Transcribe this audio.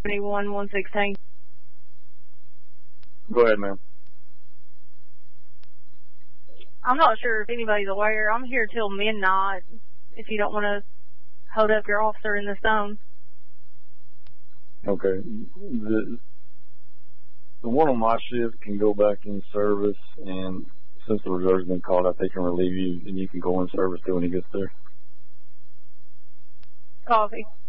71-116. Go ahead, ma'am. I'm not sure if anybody's aware. I'm here till midnight if you don't want to hold up your officer in the zone. Okay. The one on my shift can go back in service, and since the reserve's been called out, they can relieve you, and you can go in service too when he gets there. Coffee.